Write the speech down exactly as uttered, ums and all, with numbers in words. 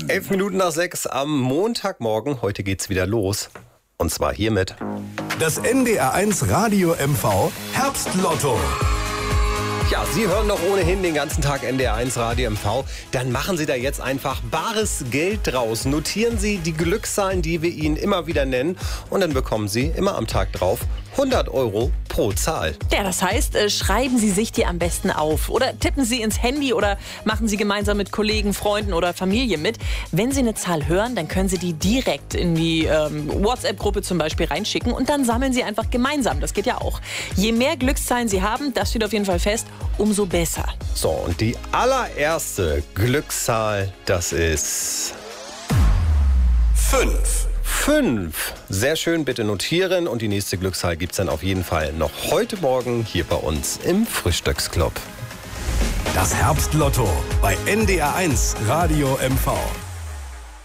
Elf Minuten nach sechs am Montagmorgen. Heute geht's wieder los. Und zwar hiermit. Das N D R eins Radio M V Herbstlotto. Ja, Sie hören doch ohnehin den ganzen Tag N D R eins Radio M V. Dann machen Sie da jetzt einfach bares Geld draus. Notieren Sie die Glückszahlen, die wir Ihnen immer wieder nennen. Und dann bekommen Sie immer am Tag drauf hundert Euro pro Zahl. Ja, das heißt, äh, schreiben Sie sich die am besten auf. Oder tippen Sie ins Handy oder machen Sie gemeinsam mit Kollegen, Freunden oder Familie mit. Wenn Sie eine Zahl hören, dann können Sie die direkt in die ähm, WhatsApp-Gruppe zum Beispiel reinschicken. Und dann sammeln Sie einfach gemeinsam. Das geht ja auch. Je mehr Glückszahlen Sie haben, das steht auf jeden Fall fest, umso besser. So, und die allererste Glückszahl, das ist Fünf. fünf. Sehr schön, bitte notieren. Und die nächste Glückszahl gibt es dann auf jeden Fall noch heute Morgen hier bei uns im Frühstücksclub. Das Herbstlotto bei N D R eins Radio M V.